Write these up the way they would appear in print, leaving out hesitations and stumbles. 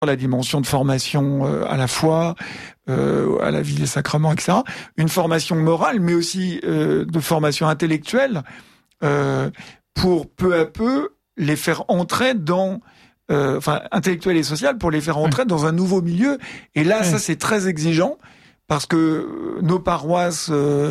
la dimension de formation à la foi, à la vie des sacrements, etc. Une formation morale, mais aussi de formation intellectuelle, pour peu à peu les faire entrer dans, intellectuelle et sociale, pour les faire entrer dans un nouveau milieu. Et là, ça c'est très exigeant, parce que nos paroisses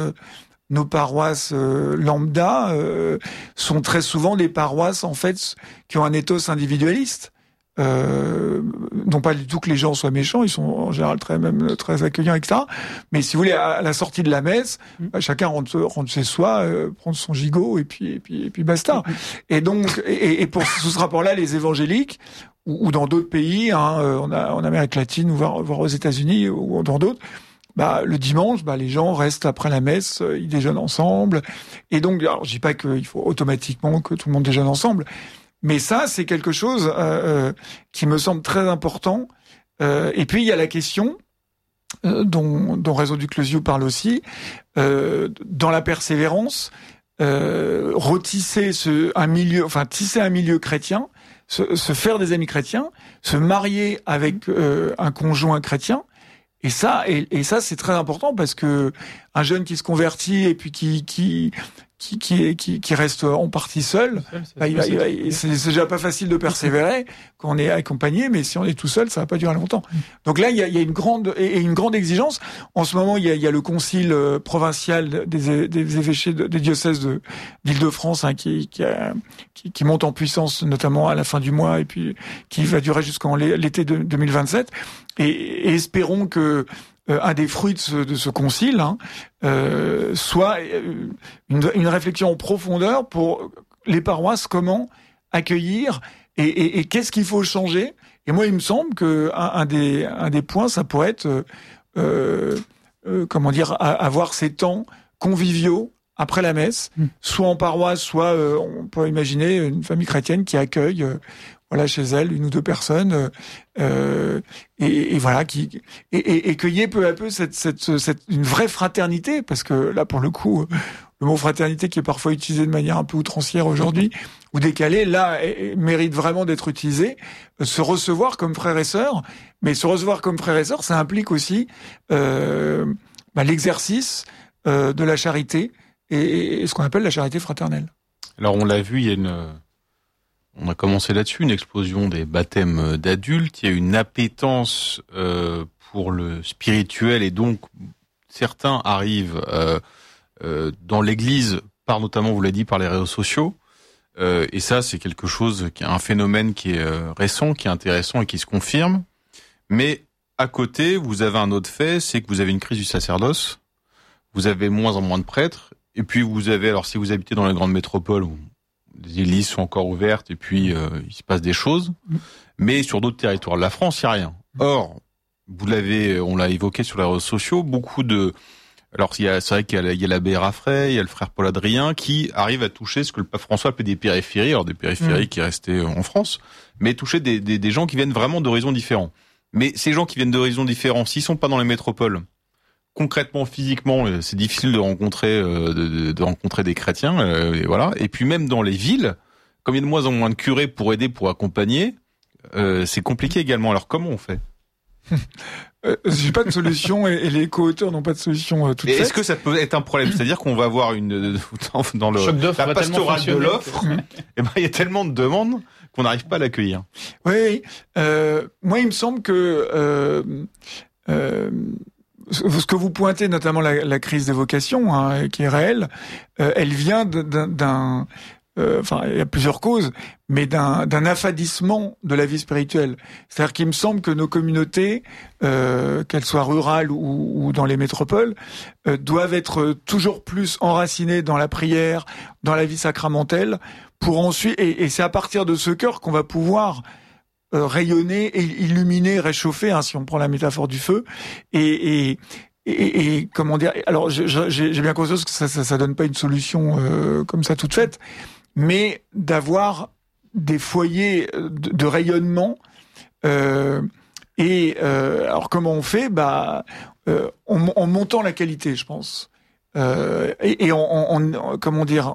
lambda sont très souvent des paroisses en fait qui ont un ethos individualiste. Non pas du tout que les gens soient méchants, ils sont en général très accueillants, etc. Mais si vous voulez, à la sortie de la messe, chacun rentre chez soi, prendre son gigot et puis basta. Et donc, et pour sous ce rapport-là, les évangéliques ou dans d'autres pays, en Amérique latine ou voire aux États-Unis ou dans d'autres, le dimanche, les gens restent après la messe, ils déjeunent ensemble. Et donc, alors, je dis pas qu'il faut automatiquement que tout le monde déjeune ensemble, mais ça, c'est quelque chose qui me semble très important. Et puis, il y a la question dont Réseau du Closiou parle aussi, dans la persévérance, tisser un milieu chrétien, se faire des amis chrétiens, se marier avec un conjoint chrétien. Et ça, c'est très important, parce que un jeune qui se convertit et puis qui reste en partie seul, c'est déjà pas facile de persévérer quand on est accompagné, mais si on est tout seul, ça va pas durer longtemps. Donc là, il y a une grande exigence. En ce moment, il y a le concile provincial des évêchés des diocèses d'Île-de-France, qui monte en puissance, notamment à la fin du mois, et puis qui va durer jusqu'en l'été 2027. Et espérons que un des fruits de ce concile soit une réflexion en profondeur pour les paroisses, comment accueillir et qu'est-ce qu'il faut changer. Et moi, il me semble que un des points, ça pourrait être avoir ces temps conviviaux après la messe, soit en paroisse, soit on peut imaginer une famille chrétienne qui accueille chez elle, une ou deux personnes, et voilà, et qu'il y ait peu à peu une vraie fraternité, parce que là, pour le coup, le mot fraternité qui est parfois utilisé de manière un peu outrancière aujourd'hui, ou décalée, là, mérite vraiment d'être utilisé. Se recevoir comme frères et sœurs, mais se recevoir comme frères et sœurs, ça implique aussi l'exercice de la charité, et ce qu'on appelle la charité fraternelle. Alors, on l'a vu, on a commencé là-dessus, une explosion des baptêmes d'adultes. Il y a une appétence pour le spirituel, et donc certains arrivent dans l'Église notamment, vous l'avez dit, par les réseaux sociaux. Et ça, c'est quelque chose, un phénomène qui est récent, qui est intéressant et qui se confirme. Mais à côté, vous avez un autre fait, c'est que vous avez une crise du sacerdoce. Vous avez moins en moins de prêtres. Et puis vous avez, alors si vous habitez dans les grandes métropoles, où les églises sont encore ouvertes et puis il se passe des choses, mais sur d'autres territoires de la France, il n'y a rien. Or, on l'a évoqué sur les réseaux sociaux, c'est vrai qu'il y a l'abbé Raffray, il y a le frère Paul Adrien qui arrivent à toucher ce que le pape François appelait des périphéries, alors des périphéries qui restaient en France, mais toucher des gens qui viennent vraiment d'horizons différents. Mais ces gens qui viennent d'horizons différents, s'ils sont pas dans les métropoles, concrètement, physiquement, c'est difficile de rencontrer des chrétiens, et voilà. Et puis même dans les villes, comme il y a de moins en moins de curés pour aider, pour accompagner, c'est compliqué également. Alors comment on fait? J'ai pas de solution, et les co-auteurs n'ont pas de solution toute faite. Est-ce que ça peut être un problème? C'est-à-dire qu'on va avoir dans la pastorale de l'offre, il y a tellement de demandes qu'on n'arrive pas à l'accueillir. Oui. Moi, il me semble que ce que vous pointez, notamment la crise des vocations, qui est réelle, elle vient d'un il y a plusieurs causes, mais d'un affadissement de la vie spirituelle. C'est-à-dire qu'il me semble que nos communautés, qu'elles soient rurales ou dans les métropoles, doivent être toujours plus enracinées dans la prière, dans la vie sacramentelle, pour ensuite, et c'est à partir de ce cœur qu'on va pouvoir rayonner et illuminer, réchauffer, si on prend la métaphore du feu, et comment dire. Alors j'ai bien conscience que ça donne pas une solution comme ça toute faite, mais d'avoir des foyers de rayonnement. Alors comment on fait? En montant la qualité, je pense, et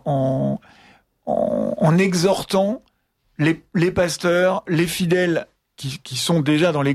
en exhortant les pasteurs, les fidèles qui sont déjà dans